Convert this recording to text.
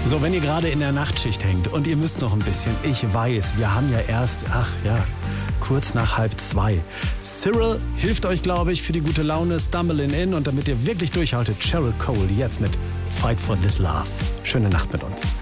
So, wenn ihr gerade in der Nachtschicht hängt und ihr müsst noch ein bisschen, ich weiß, wir haben ja erst, kurz nach 1:30. Cyril hilft euch, glaube ich, für die gute Laune, Stumbling In, und damit ihr wirklich durchhaltet, Cheryl Cole jetzt mit Fight for This Love. Schöne Nacht mit uns.